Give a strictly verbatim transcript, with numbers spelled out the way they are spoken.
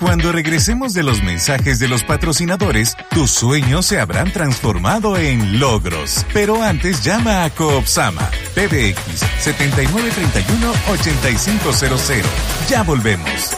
Cuando regresemos de los mensajes de los patrocinadores, tus sueños se habrán transformado en logros. Pero antes llama a Coopsama, P B X setenta y nueve treinta y uno ochenta y cinco cero cero. Ya volvemos.